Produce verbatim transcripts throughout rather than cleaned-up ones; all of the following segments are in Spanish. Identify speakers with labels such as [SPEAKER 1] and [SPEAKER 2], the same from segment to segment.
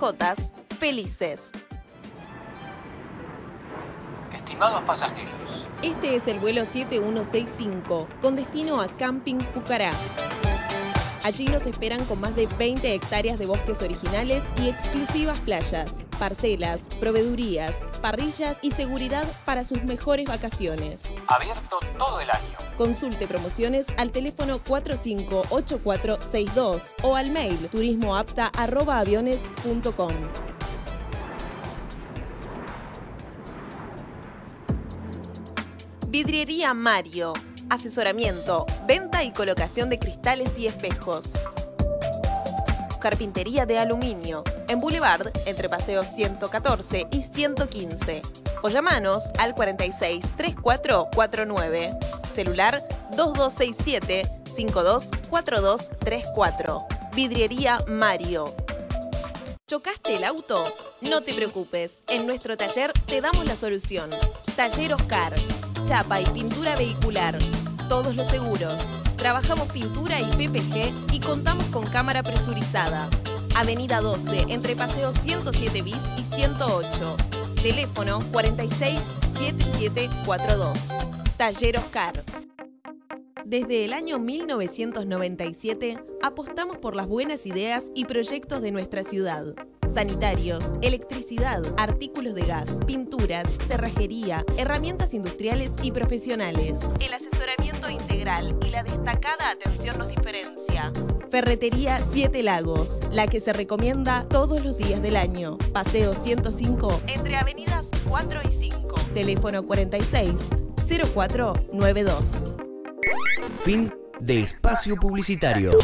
[SPEAKER 1] mascotas felices.
[SPEAKER 2] Estimados pasajeros,
[SPEAKER 1] este es el vuelo siete uno seis cinco con destino a Camping Pucará. Allí nos esperan con más de veinte hectáreas de bosques originales y exclusivas playas, parcelas, proveedurías, parrillas y seguridad para sus mejores vacaciones.
[SPEAKER 2] Abierto todo el año.
[SPEAKER 1] Consulte promociones al teléfono cuatro cinco ocho cuatro seis dos o al mail turismoapta arroba aviones punto com. Vidriería Mario. Asesoramiento, venta y colocación de cristales y espejos. Carpintería de aluminio. En Boulevard, entre Paseo ciento catorce y ciento quince. O llamanos al cuarenta y seis treinta y cuatro cuarenta y nueve. Celular dos dos seis siete cinco dos cuatro dos tres cuatro. Vidriería Mario. ¿Chocaste el auto? No te preocupes. En nuestro taller te damos la solución. Taller Oscar. Chapa y pintura vehicular. Todos los seguros. Trabajamos pintura y P P G y contamos con cámara presurizada. Avenida doce, entre Paseo ciento siete bis y ciento ocho. Teléfono cuarenta y seis setenta y siete cuarenta y dos. Taller Oscar. Desde el año mil novecientos noventa y siete apostamos por las buenas ideas y proyectos de nuestra ciudad. Sanitarios, electricidad, artículos de gas, pinturas, cerrajería, herramientas industriales y profesionales. El asesoramiento integral y la destacada atención nos diferencia. Ferretería Siete Lagos, la que se recomienda todos los días del año. Paseo ciento cinco, entre avenidas cuatro y cinco. Teléfono cuarenta y seis cero cuatro noventa y dos.
[SPEAKER 3] Fin de espacio publicitario.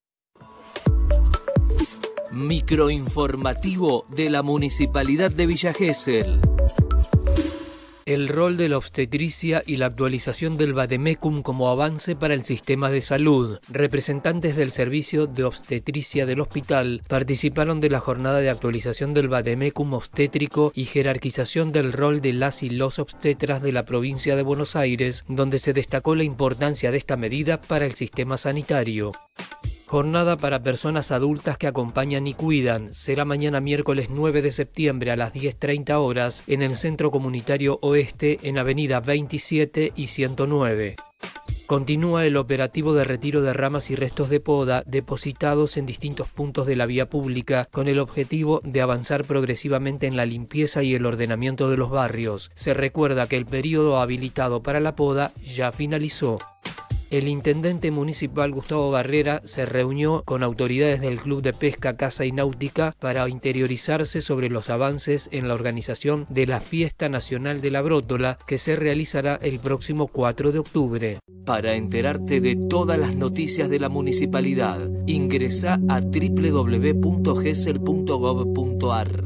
[SPEAKER 4] Microinformativo de la Municipalidad de Villa Gesell. El rol de la obstetricia y la actualización del Vademecum como avance para el sistema de salud. Representantes del Servicio de Obstetricia del Hospital participaron de la jornada de actualización del Vademecum obstétrico y jerarquización del rol de las y los obstetras de la provincia de Buenos Aires, donde se destacó la importancia de esta medida para el sistema sanitario. Jornada para personas adultas que acompañan y cuidan. Será mañana miércoles nueve de septiembre a las diez treinta horas en el Centro Comunitario Oeste en Avenida veintisiete y ciento nueve. Continúa el operativo de retiro de ramas y restos de poda depositados en distintos puntos de la vía pública con el objetivo de avanzar progresivamente en la limpieza y el ordenamiento de los barrios. Se recuerda que el periodo habilitado para la poda ya finalizó. El intendente municipal Gustavo Barrera se reunió con autoridades del Club de Pesca, Caza y Náutica para interiorizarse sobre los avances en la organización de la Fiesta Nacional de la Brótola que se realizará el próximo cuatro de octubre.
[SPEAKER 5] Para enterarte de todas las noticias de la municipalidad, ingresa a doble u doble u doble u punto gesell punto gov punto ar.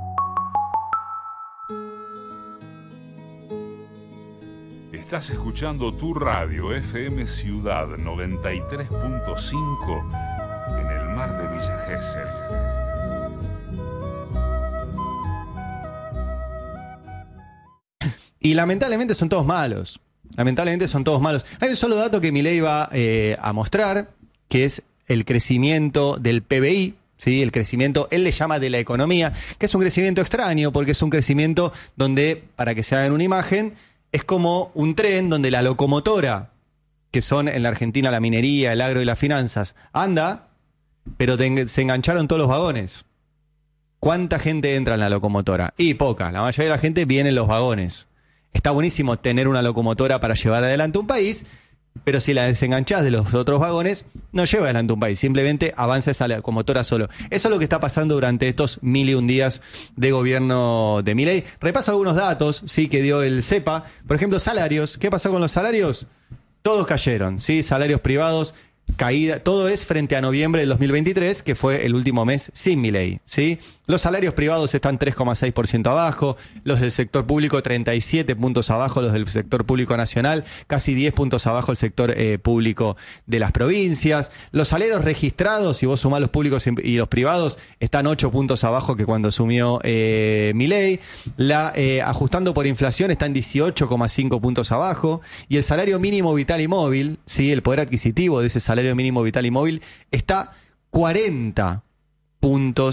[SPEAKER 6] Estás escuchando tu radio F M Ciudad noventa y tres punto cinco en el mar de Villa Gesell.
[SPEAKER 7] Y lamentablemente son todos malos. Lamentablemente son todos malos. Hay un solo dato que Milei va eh, a mostrar, que es el crecimiento del P B I. ¿Sí? El crecimiento, él le llama de la economía, que es un crecimiento extraño, porque es un crecimiento donde, para que se hagan una imagen, es como un tren donde la locomotora, que son en la Argentina la minería, el agro y las finanzas, anda, pero te, se engancharon todos los vagones. ¿Cuánta gente entra en la locomotora? Y poca, la mayoría de la gente viene en los vagones. Está buenísimo tener una locomotora para llevar adelante un país, pero si la desenganchás de los otros vagones, no lleva adelante un país, simplemente avanza esa locomotora solo. Eso es lo que está pasando durante estos mil y un días de gobierno de Milei. Repaso algunos datos, sí, que dio el CEPA. Por ejemplo, salarios. ¿Qué pasó con los salarios? Todos cayeron, ¿sí? Salarios privados, caída. Todo es frente a noviembre del dos mil veintitrés, que fue el último mes sin Milei, ¿sí? Los salarios privados están tres coma seis por ciento abajo, los del sector público treinta y siete puntos abajo, los del sector público nacional, casi diez puntos abajo el sector eh, público de las provincias. Los salarios registrados, si vos sumás los públicos y los privados, están ocho puntos abajo que cuando asumió eh, Milei. La, eh, ajustando por inflación, está en dieciocho coma cinco puntos abajo. Y el salario mínimo vital y móvil, ¿sí? El poder adquisitivo de ese salario mínimo vital y móvil, está cuarenta puntos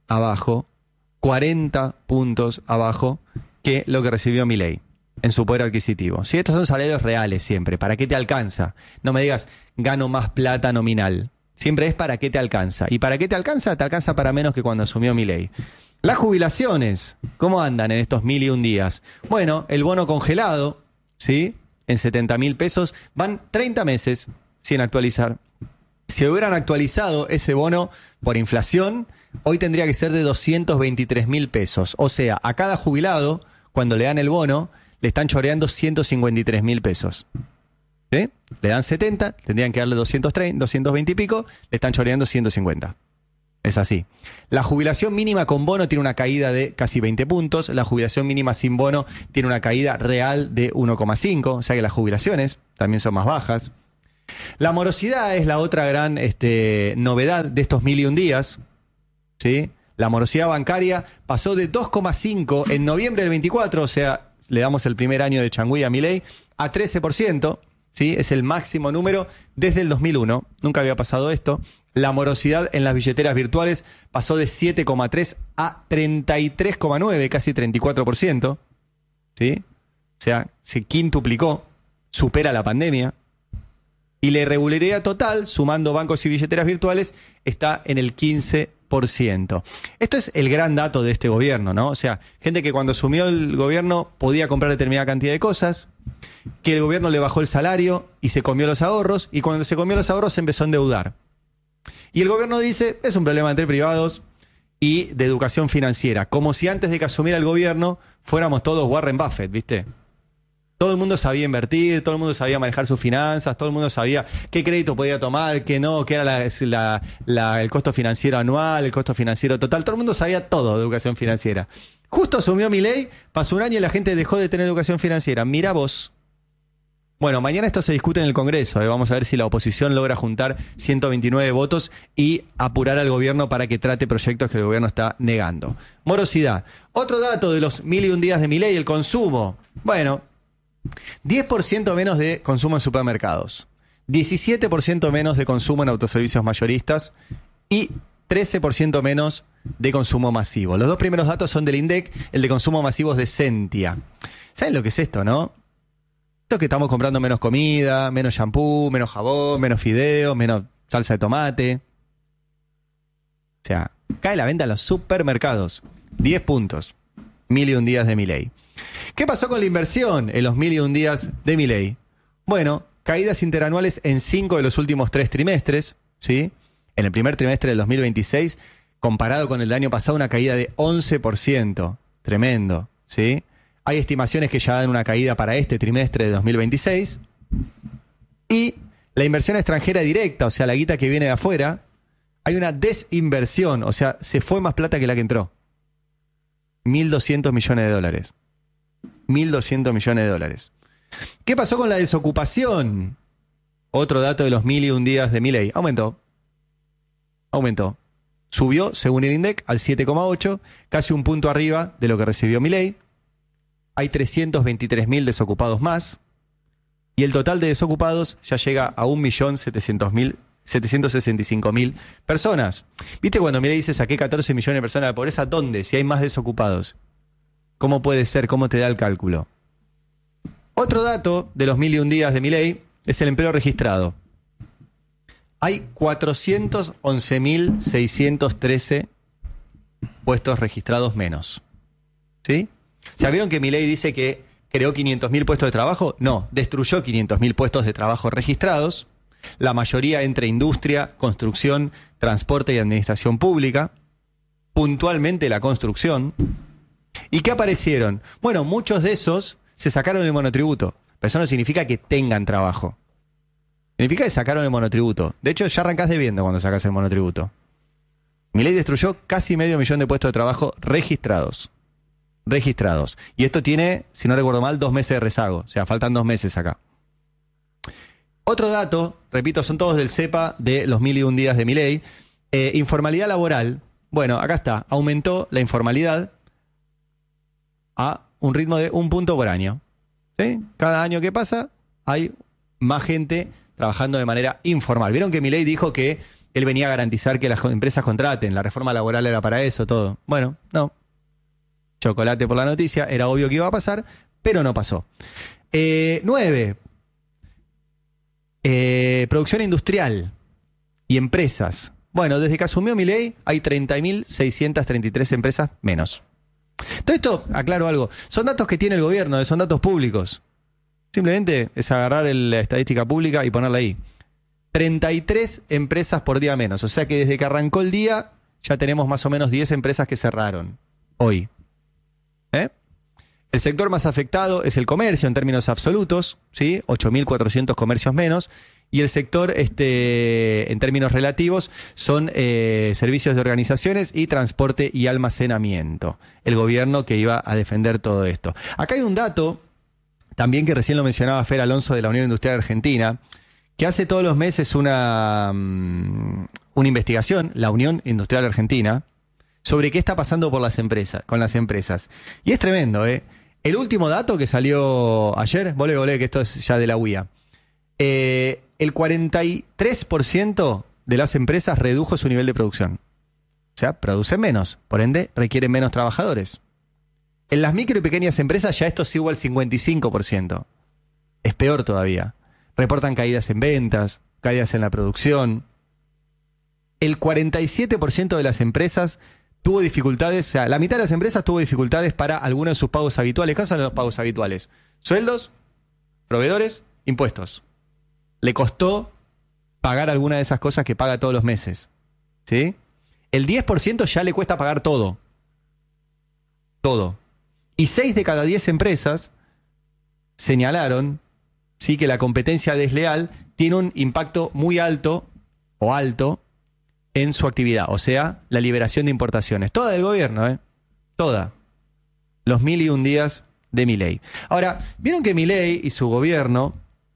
[SPEAKER 7] abajo, cuarenta puntos abajo que lo que recibió Milei en su poder adquisitivo. Si estos son salarios reales siempre, ¿para qué te alcanza? No me digas, gano más plata nominal. Siempre es para qué te alcanza. ¿Y para qué te alcanza? Te alcanza para menos que cuando asumió Milei. Las jubilaciones, ¿cómo andan en estos mil y un días? Bueno, el bono congelado, ¿sí? En setenta mil pesos, van treinta meses sin actualizar. Si hubieran actualizado ese bono por inflación, hoy tendría que ser de doscientos veintitrés mil pesos. O sea, a cada jubilado, cuando le dan el bono, le están choreando ciento cincuenta y tres mil pesos. ¿Sí? Le dan setenta, tendrían que darle doscientos treinta, doscientos veinte y pico, le están choreando ciento cincuenta. Es así. La jubilación mínima con bono tiene una caída de casi veinte puntos. La jubilación mínima sin bono tiene una caída real de uno coma cinco. O sea que las jubilaciones también son más bajas. La morosidad es la otra gran este, novedad de estos mil y un días. ¿Sí? La morosidad bancaria pasó de dos coma cinco en noviembre del veinticuatro, o sea, le damos el primer año de Changüí a Milei, a trece por ciento. ¿Sí? Es el máximo número desde el dos mil uno. Nunca había pasado esto. La morosidad en las billeteras virtuales pasó de siete coma tres a treinta y tres coma nueve, casi treinta y cuatro por ciento. ¿Sí? O sea, se quintuplicó, supera la pandemia. Y la irregularidad total, sumando bancos y billeteras virtuales, está en el quince por ciento. Esto es el gran dato de este gobierno, ¿no? O sea, gente que cuando asumió el gobierno podía comprar determinada cantidad de cosas, que el gobierno le bajó el salario y se comió los ahorros, y cuando se comió los ahorros se empezó a endeudar. Y el gobierno dice, es un problema entre privados y de educación financiera, como si antes de que asumiera el gobierno fuéramos todos Warren Buffett, ¿viste? Todo el mundo sabía invertir, todo el mundo sabía manejar sus finanzas, todo el mundo sabía qué crédito podía tomar, qué no, qué era la, la, la, el costo financiero anual, el costo financiero total. Todo el mundo sabía todo de educación financiera. Justo asumió Milei, pasó un año y la gente dejó de tener educación financiera. Mira vos. Bueno, mañana esto se discute en el Congreso. ¿eh? Vamos a ver si la oposición logra juntar ciento veintinueve votos y apurar al gobierno para que trate proyectos que el gobierno está negando. Morosidad. Otro dato de los mil y un días de Milei, el consumo. Bueno, diez por ciento menos de consumo en supermercados, diecisiete por ciento menos de consumo en autoservicios mayoristas y trece por ciento menos de consumo masivo. Los dos primeros datos son del INDEC, el de consumo masivo es de Sentia. ¿Saben lo que es esto, no? Esto es que estamos comprando menos comida, menos shampoo, menos jabón, menos fideos, menos salsa de tomate. O sea, cae la venta en los supermercados. diez puntos. Mil y un días de Milei. ¿Qué pasó con la inversión en los mil y un días de Milei? Bueno, caídas interanuales en cinco de los últimos tres trimestres, ¿sí? En el primer trimestre del dos mil veintiséis, comparado con el del año pasado, una caída de once por ciento. Tremendo, ¿sí? Hay estimaciones que ya dan una caída para este trimestre de dos mil veintiséis. Y la inversión extranjera directa, o sea, la guita que viene de afuera, hay una desinversión, o sea, se fue más plata que la que entró. mil doscientos millones de dólares. mil doscientos millones de dólares. ¿Qué pasó con la desocupación? Otro dato de los mil y un días de Milei. Aumentó. Aumentó. Subió, según el INDEC, al siete coma ocho, casi un punto arriba de lo que recibió Milei. Hay trescientos veintitrés mil desocupados más. Y el total de desocupados ya llega a un millón setecientos sesenta y cinco mil personas. ¿Viste cuando Milei dice saqué catorce millones de personas de pobreza? ¿Dónde? Si hay más desocupados. ¿Cómo puede ser? ¿Cómo te da el cálculo? Otro dato de los mil y un días de Milei es el empleo registrado. Hay cuatrocientos once mil seiscientos trece puestos registrados menos. ¿Sí? ¿Se vieron que Milei dice que creó quinientos mil puestos de trabajo? No, destruyó quinientos mil puestos de trabajo registrados. La mayoría entre industria, construcción, transporte y administración pública. Puntualmente la construcción. ¿Y qué aparecieron? Bueno, muchos de esos se sacaron el monotributo. Pero eso no significa que tengan trabajo. Significa que sacaron el monotributo. De hecho, ya arrancás debiendo cuando sacas el monotributo. Milei destruyó casi medio millón de puestos de trabajo registrados. Registrados. Y esto tiene, si no recuerdo mal, dos meses de rezago. O sea, faltan dos meses acá. Otro dato, repito, son todos del CEPA de los mil y un días de Milei. Eh, informalidad laboral. Bueno, acá está. Aumentó la informalidad a un ritmo de un punto por año. ¿Sí? Cada año que pasa hay más gente trabajando de manera informal. Vieron que Milei dijo que él venía a garantizar que las empresas contraten, la reforma laboral era para eso, todo. Bueno, no. Chocolate por la noticia, era obvio que iba a pasar, pero no pasó. Eh, nueve. Eh, producción industrial y empresas. Bueno, desde que asumió Milei hay treinta mil seiscientas treinta y tres empresas menos. Todo esto, aclaro algo, son datos que tiene el gobierno, son datos públicos. Simplemente es agarrar el, la estadística pública y ponerla ahí. treinta y tres empresas por día menos. O sea que desde que arrancó el día ya tenemos más o menos diez empresas que cerraron hoy. ¿Eh? El sector más afectado es el comercio en términos absolutos, ¿sí? ocho mil cuatrocientos comercios menos. Y el sector, este, en términos relativos, son eh, servicios de organizaciones y transporte y almacenamiento. El gobierno que iba a defender todo esto. Acá hay un dato, también que recién lo mencionaba Fer Alonso de la Unión Industrial Argentina, que hace todos los meses una, um, una investigación, la Unión Industrial Argentina, sobre qué está pasando por las empresas, con las empresas. Y es tremendo, ¿eh? El último dato que salió ayer, volé, volé, que esto es ya de la U I A. Eh, el cuarenta y tres por ciento de las empresas redujo su nivel de producción. O sea, producen menos, por ende requieren menos trabajadores. En las micro y pequeñas empresas ya esto es igual al cincuenta y cinco por ciento. Es peor todavía. Reportan caídas en ventas, caídas en la producción. El cuarenta y siete por ciento de las empresas tuvo dificultades, o sea, la mitad de las empresas tuvo dificultades para algunos de sus pagos habituales. ¿Qué son los pagos habituales? Sueldos, proveedores, impuestos. Le costó pagar alguna de esas cosas que paga todos los meses. ¿Sí? El diez por ciento ya le cuesta pagar todo. Todo. Y seis de cada diez empresas señalaron, ¿sí?, que la competencia desleal tiene un impacto muy alto o alto en su actividad. O sea, la liberación de importaciones. Toda del gobierno, ¿eh? Toda. Los mil y un días de Milei. Ahora, vieron que Milei y su gobierno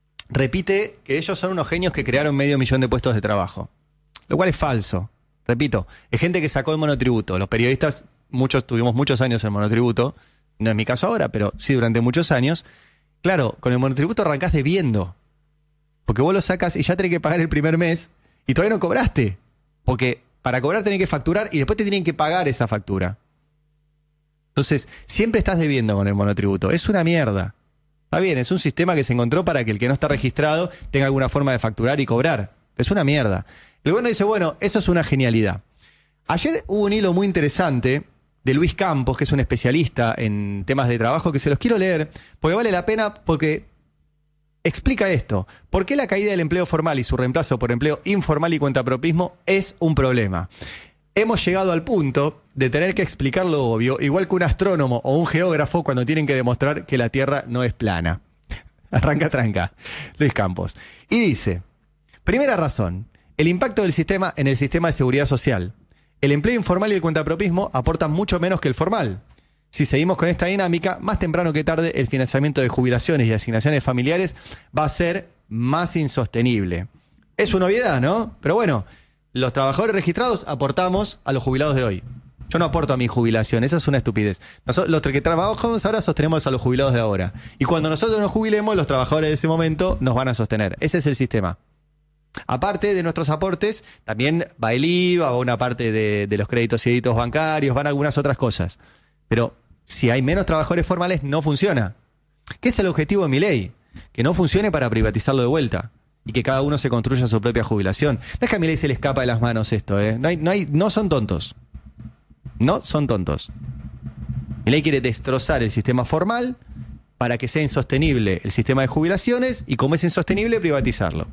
[SPEAKER 7] repite que ellos son unos genios que crearon medio millón de puestos de trabajo. Lo cual es falso. Repito, es gente que sacó el monotributo. Los periodistas, muchos tuvimos muchos años en monotributo. No es mi caso ahora, pero sí durante muchos años. Claro, con el monotributo arrancás debiendo. Porque vos lo sacas y ya tenés que pagar el primer mes y todavía no cobraste. Porque para cobrar tenés que facturar y después te tienen que pagar esa factura. Entonces, siempre estás debiendo con el monotributo. Es una mierda. Está bien, es un sistema que se encontró para que el que no está registrado tenga alguna forma de facturar y cobrar. Es una mierda. El gobierno dice, bueno, eso es una genialidad. Ayer hubo un hilo muy interesante de Luis Campos, que es un especialista en temas de trabajo, que se los quiero leer, porque vale la pena, porque explica esto. ¿Por qué la caída del empleo formal y su reemplazo por empleo informal y cuentapropismo es un problema? Hemos llegado al punto de tener que explicar lo obvio, igual que un astrónomo o un geógrafo cuando tienen que demostrar que la Tierra no es plana. Arranca tranca, Luis Campos. Y dice, primera razón, el impacto del sistema en el sistema de seguridad social. El empleo informal y el cuentapropismo aportan mucho menos que el formal. Si seguimos con esta dinámica, más temprano que tarde el financiamiento de jubilaciones y asignaciones familiares va a ser más insostenible. Es una obviedad, ¿no? Pero bueno, los trabajadores registrados aportamos a los jubilados de hoy. Yo no aporto a mi jubilación, eso es una estupidez. Nosotros, los que trabajamos ahora sostenemos a los jubilados de ahora. Y cuando nosotros nos jubilemos, los trabajadores de ese momento nos van a sostener. Ese es el sistema. Aparte de nuestros aportes, también va el I V A, va una parte de, de los créditos y débitos bancarios, van algunas otras cosas. Pero si hay menos trabajadores formales, no funciona. ¿Qué es el objetivo de Milei? Que no funcione para privatizarlo de vuelta. Y que cada uno se construya su propia jubilación. No es que a Milei se le escapa de las manos esto, ¿eh? No, hay, no, hay, no son tontos. No son tontos. Milei quiere destrozar el sistema formal para que sea insostenible el sistema de jubilaciones y como es insostenible, privatizarlo.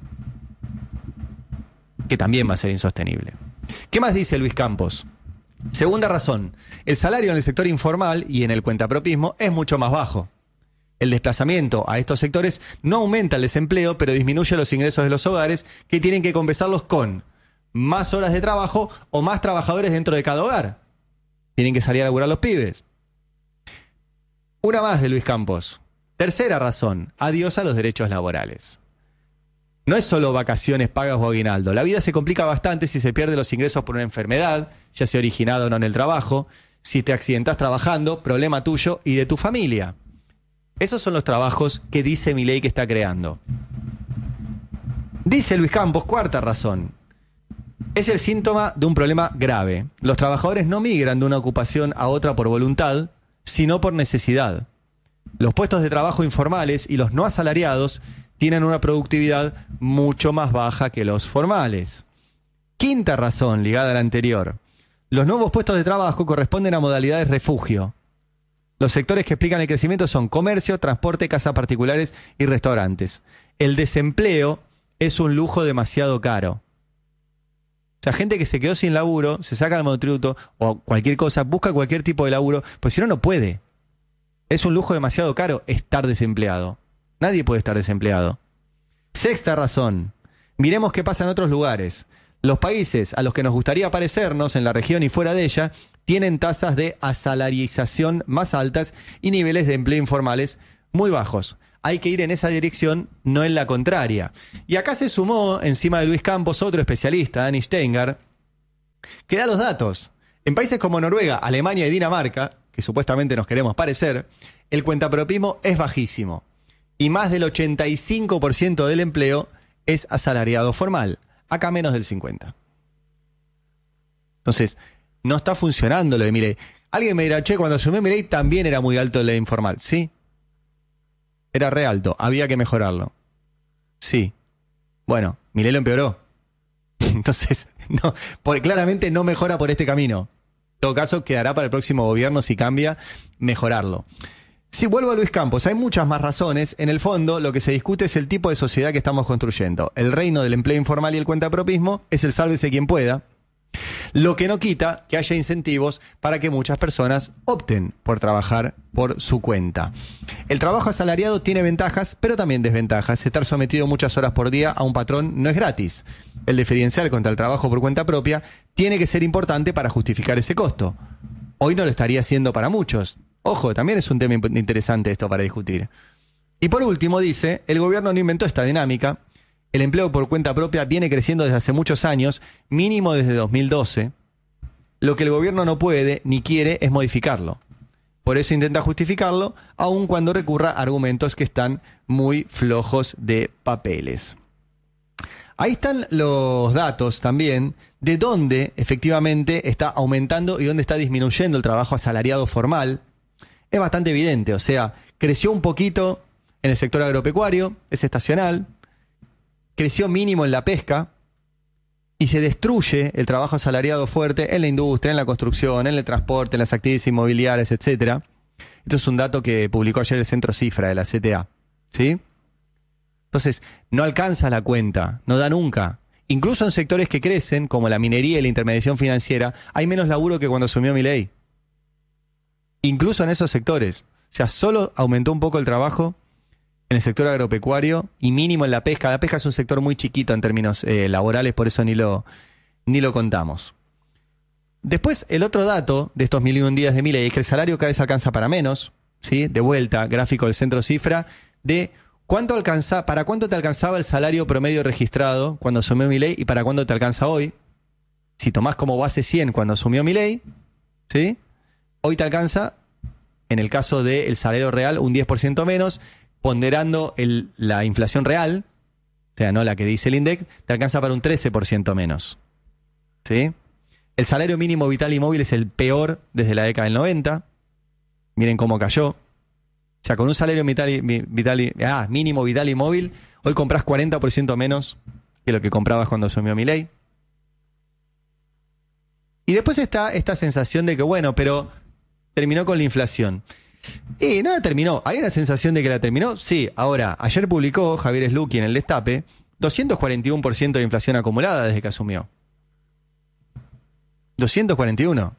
[SPEAKER 7] Que también va a ser insostenible. ¿Qué más dice Luis Campos? Segunda razón, el salario en el sector informal y en el cuentapropismo es mucho más bajo. El desplazamiento a estos sectores no aumenta el desempleo, pero disminuye los ingresos de los hogares que tienen que compensarlos con más horas de trabajo o más trabajadores dentro de cada hogar. Tienen que salir a laburar los pibes. Una más de Luis Campos. Tercera razón, adiós a los derechos laborales. No es solo vacaciones, pagas o aguinaldo. La vida se complica bastante si se pierden los ingresos por una enfermedad, ya sea originada o no en el trabajo, si te accidentás trabajando, problema tuyo y de tu familia. Esos son los trabajos que dice Milei que está creando. Dice Luis Campos, cuarta razón. es el síntoma de un problema grave. Los trabajadores no migran de una ocupación a otra por voluntad, sino por necesidad. Los puestos de trabajo informales y los no asalariados tienen una productividad mucho más baja que los formales. Quinta razón ligada a la anterior. Los nuevos puestos de trabajo corresponden a modalidades refugio. Los sectores que explican el crecimiento son comercio, transporte, casas particulares y restaurantes. El desempleo es un lujo demasiado caro. O sea, gente que se quedó sin laburo, se saca el monotributo o cualquier cosa, busca cualquier tipo de laburo, pues si no, no puede. Es un lujo demasiado caro estar desempleado. Nadie puede estar desempleado. Sexta razón. Miremos qué pasa en otros lugares. Los países a los que nos gustaría parecernos, en la región y fuera de ella, tienen tasas de asalarización más altas y niveles de empleo informales muy bajos. Hay que ir en esa dirección, no en la contraria. Y acá se sumó, encima de Luis Campos, otro especialista, Dani Steinger, que da los datos. En países como Noruega, Alemania y Dinamarca, que supuestamente nos queremos parecer, el cuentapropismo es bajísimo. Y más del ochenta y cinco por ciento del empleo es asalariado formal. Acá menos del cincuenta por ciento. Entonces, no está funcionando lo de Milei. Alguien me dirá, che, cuando asumió Milei también era muy alto el de informal. Sí. Era re alto. Había que mejorarlo. Sí. Bueno, Milei lo empeoró. Entonces, no, por, claramente no mejora por este camino. En todo caso, quedará para el próximo gobierno, si cambia, mejorarlo. Si vuelvo a Luis Campos, hay muchas más razones. En el fondo, lo que se discute es el tipo de sociedad que estamos construyendo. El reino del empleo informal y el cuentapropismo es el sálvese quien pueda. Lo que no quita que haya incentivos para que muchas personas opten por trabajar por su cuenta. El trabajo asalariado tiene ventajas, pero también desventajas. Estar sometido muchas horas por día a un patrón no es gratis. El diferencial contra el trabajo por cuenta propia tiene que ser importante para justificar ese costo. Hoy no lo estaría haciendo para muchos. Ojo, también es un tema interesante esto para discutir. Y por último dice, el gobierno no inventó esta dinámica. El empleo por cuenta propia viene creciendo desde hace muchos años, mínimo desde dos mil doce. Lo que el gobierno no puede ni quiere es modificarlo. Por eso intenta justificarlo, aun cuando recurra a argumentos que están muy flojos de papeles. Ahí están los datos también de dónde efectivamente está aumentando y dónde está disminuyendo el trabajo asalariado formal. Es bastante evidente, o sea, creció un poquito en el sector agropecuario, es estacional. Creció mínimo en la pesca y se destruye el trabajo asalariado fuerte en la industria, en la construcción, en el transporte, en las actividades inmobiliarias, etcétera. Esto es un dato que publicó ayer el Centro Cifra de la C T A. ¿Sí? Entonces, no alcanza la cuenta, no da nunca. Incluso en sectores que crecen, como la minería y la intermediación financiera, hay menos laburo que cuando asumió Milei. Incluso en esos sectores. O sea, solo aumentó un poco el trabajo en el sector agropecuario y mínimo en la pesca. La pesca es un sector muy chiquito en términos eh, laborales, por eso ni lo, ni lo contamos. Después, el otro dato de estos mil y un días de Milei es que el salario cada vez alcanza para menos, ¿sí? De vuelta, gráfico del Centro Cifra, de cuánto alcanza, para cuánto te alcanzaba el salario promedio registrado cuando asumió Milei y para cuánto te alcanza hoy. Si tomás como base cien cuando asumió Milei, ¿sí? Hoy te alcanza, en el caso del salario real, un diez por ciento menos. Ponderando el, la inflación real, o sea, no la que dice el INDEC, te alcanza para un trece por ciento menos. ¿Sí? El salario mínimo vital y móvil es el peor desde la década del noventa. Miren cómo cayó. O sea, con un salario vital y, vital y, ah, mínimo vital y móvil, hoy compras cuarenta por ciento menos que lo que comprabas cuando asumió Milei. Y después está esta sensación de que, bueno, pero terminó con la inflación. Y nada, terminó. ¿Hay una sensación de que la terminó? Sí. Ahora, ayer publicó Javier Sluky en el Destape doscientos cuarenta y uno por ciento de inflación acumulada desde que asumió. doscientos cuarenta y uno.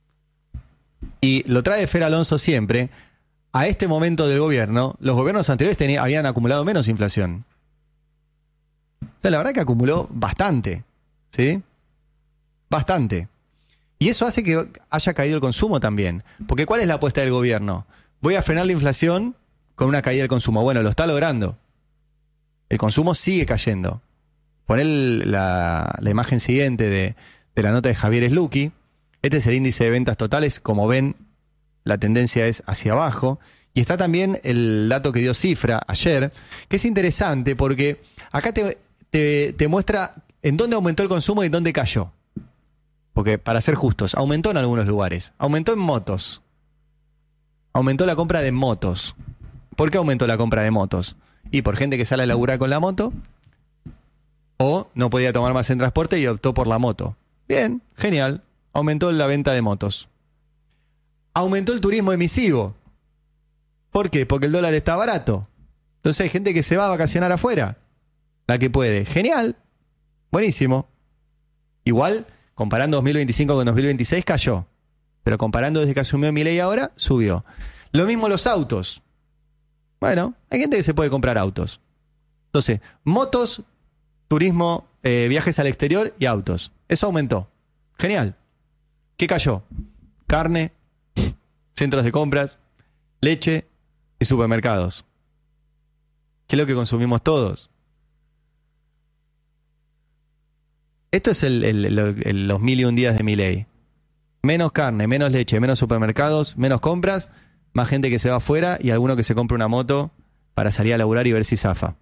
[SPEAKER 7] Y lo trae Fer Alonso siempre. A este momento del gobierno, los gobiernos anteriores tenían, habían acumulado menos inflación. O sea, la verdad que acumuló bastante. ¿Sí? Bastante. Y eso hace que haya caído el consumo también. Porque ¿cuál es la apuesta del gobierno? Voy a frenar la inflación con una caída del consumo. Bueno, lo está logrando. El consumo sigue cayendo. Poner la, la imagen siguiente de, de la nota de Javier Sluky. Este es el índice de ventas totales. Como ven, la tendencia es hacia abajo. Y está también el dato que dio Cifra ayer, que es interesante porque acá te, te, te muestra en dónde aumentó el consumo y en dónde cayó. Porque, para ser justos, aumentó en algunos lugares. Aumentó en motos. Aumentó la compra de motos. ¿Por qué aumentó la compra de motos? Y por gente que sale a laburar con la moto, o no podía tomar más en transporte y optó por la moto. Bien, genial. Aumentó la venta de motos. Aumentó el turismo emisivo. ¿Por qué? Porque el dólar está barato. Entonces hay gente que se va a vacacionar afuera. La que puede. Genial. Buenísimo. Igual, comparando dos mil veinticinco con dos mil veintiséis, cayó. Pero comparando desde que asumió Milei ahora, subió. Lo mismo los autos. Bueno, hay gente que se puede comprar autos. Entonces, motos, turismo, eh, viajes al exterior y autos. Eso aumentó. Genial. ¿Qué cayó? Carne, centros de compras, leche y supermercados. ¿Qué es lo que consumimos todos? Esto es el, el, el, el, los mil y un días de Milei. Menos carne, menos leche, menos supermercados, menos compras, más gente que se va afuera y alguno que se compra una moto para salir a laburar y ver si zafa.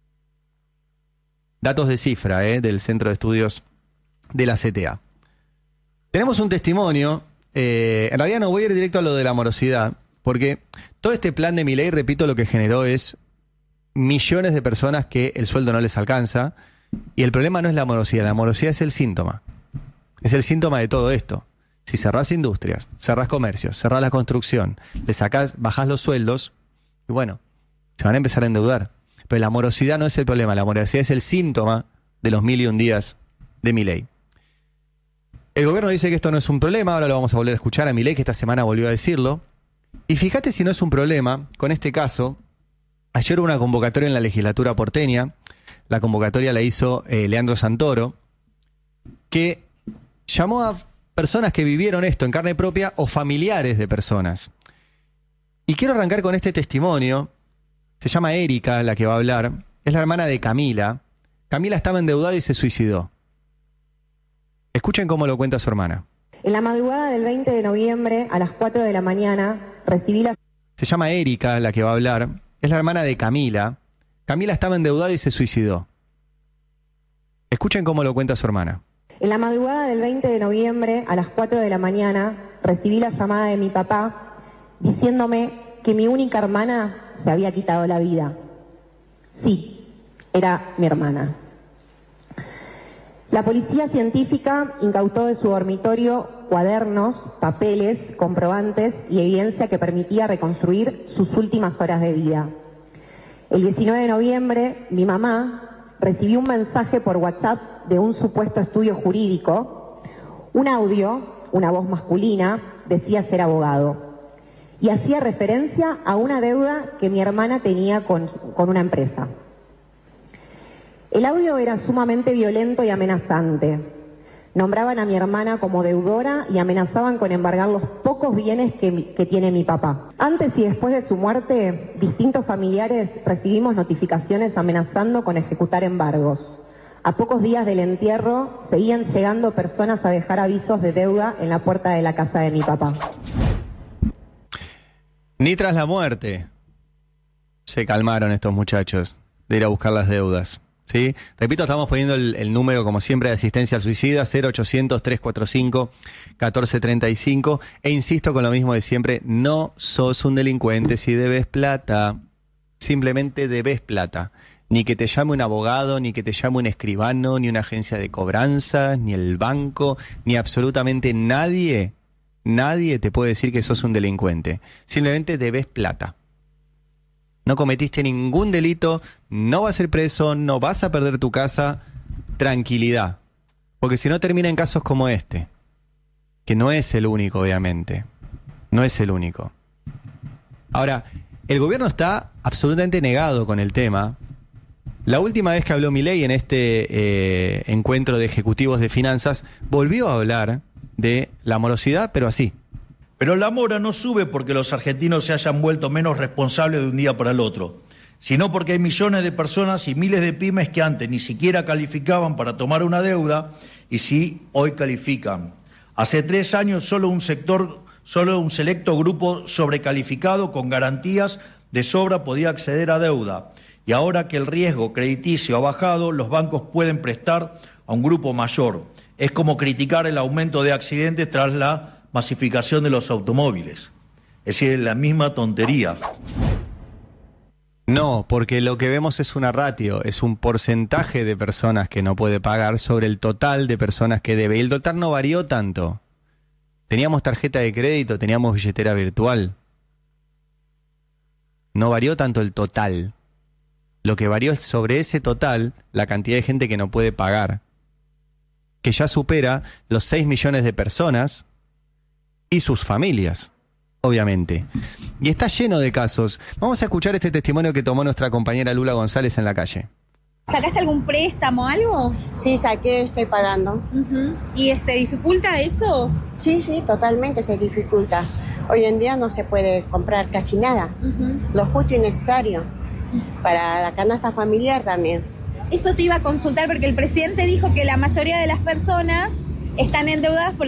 [SPEAKER 7] Datos de cifra, ¿eh? Del Centro de Estudios de la C T A. Tenemos un testimonio. Eh, en realidad no voy a ir directo a lo de la morosidad, porque todo este plan de Milei, repito, lo que generó es millones de personas que el sueldo no les alcanza. Y el problema no es la morosidad, la morosidad es el síntoma. Es el síntoma de todo esto. Si cerrás industrias, cerrás comercios, cerrás la construcción, le sacás, bajás los sueldos, y bueno, se van a empezar a endeudar. Pero la morosidad no es el problema, la morosidad es el síntoma de los mil y un días de Milei. El gobierno dice que esto no es un problema, ahora lo vamos a volver a escuchar a Milei, que esta semana volvió a decirlo. Y fíjate si no es un problema, con este caso, ayer hubo una convocatoria en la legislatura porteña, la convocatoria la hizo eh, Leandro Santoro, que llamó a personas que vivieron esto en carne propia o familiares de personas. Y quiero arrancar con este testimonio. Se llama Erika, la que va a hablar. Es la hermana de Camila. Camila estaba endeudada y se suicidó. Escuchen cómo lo cuenta su hermana.
[SPEAKER 8] En la madrugada del veinte de noviembre, a las cuatro de la mañana, recibí la...
[SPEAKER 7] Se llama Erika, la que va a hablar. Es la hermana de Camila. Camila estaba endeudada y se suicidó. Escuchen cómo lo cuenta su hermana.
[SPEAKER 8] En la madrugada del veinte de noviembre, a las cuatro de la mañana, recibí la llamada de mi papá diciéndome que mi única hermana se había quitado la vida. Sí, era mi hermana. La policía científica incautó de su dormitorio cuadernos, papeles, comprobantes y evidencia que permitía reconstruir sus últimas horas de vida. El diecinueve de noviembre, mi mamá recibió un mensaje por WhatsApp de un supuesto estudio jurídico. Un audio, una voz masculina, decía ser abogado y hacía referencia a una deuda que mi hermana tenía con, con una empresa. El audio era sumamente violento y amenazante. Nombraban a mi hermana como deudora y amenazaban con embargar los pocos bienes que, que tiene mi papá. Antes y después de su muerte, distintos familiares recibimos notificaciones amenazando con ejecutar embargos. A pocos días del entierro, seguían llegando personas a dejar avisos de deuda en la puerta de la casa de mi papá.
[SPEAKER 7] Ni tras la muerte se calmaron estos muchachos de ir a buscar las deudas. ¿Sí? Repito, estamos poniendo el, el número, como siempre, de asistencia al suicida, cero ochocientos, trescientos cuarenta y cinco, catorce treinta y cinco. E insisto con lo mismo de siempre, no sos un delincuente si debes plata. Simplemente debes plata. Ni que te llame un abogado, ni que te llame un escribano, ni una agencia de cobranzas, ni el banco, ni absolutamente nadie, nadie te puede decir que sos un delincuente. Simplemente debes plata. No cometiste ningún delito, no vas a ser preso, no vas a perder tu casa. Tranquilidad. Porque si no termina en casos como este, que no es el único, obviamente. No es el único. Ahora, el gobierno está absolutamente negado con el tema. La última vez que habló Milei en este eh, encuentro de ejecutivos de finanzas, volvió a hablar de la morosidad, pero así.
[SPEAKER 9] Pero la mora no sube porque los argentinos se hayan vuelto menos responsables de un día para el otro, sino porque hay millones de personas y miles de pymes que antes ni siquiera calificaban para tomar una deuda y sí hoy califican. Hace tres años solo un sector, solo un selecto grupo sobrecalificado con garantías de sobra podía acceder a deuda. Y ahora que el riesgo crediticio ha bajado, los bancos pueden prestar a un grupo mayor. Es como criticar el aumento de accidentes tras la masificación de los automóviles. Es decir, es la misma tontería.
[SPEAKER 7] No, porque lo que vemos es una ratio, es un porcentaje de personas que no puede pagar sobre el total de personas que debe. Y el total no varió tanto. Teníamos tarjeta de crédito, teníamos billetera virtual. No varió tanto el total. Lo que varió es sobre ese total la cantidad de gente que no puede pagar, que ya supera los seis millones de personas y sus familias, obviamente. Y está lleno de casos. Vamos a escuchar este testimonio que tomó nuestra compañera Lula González en la calle.
[SPEAKER 10] ¿Sacaste algún préstamo o algo?
[SPEAKER 11] Sí, saqué, estoy pagando.
[SPEAKER 10] Uh-huh. ¿Y se dificulta eso?
[SPEAKER 11] Sí, sí, totalmente se dificulta. Hoy en día no se puede comprar casi nada. Uh-huh. Lo justo y necesario. Para la canasta familiar también.
[SPEAKER 10] Eso te iba a consultar porque el presidente dijo que la mayoría de las personas están endeudadas por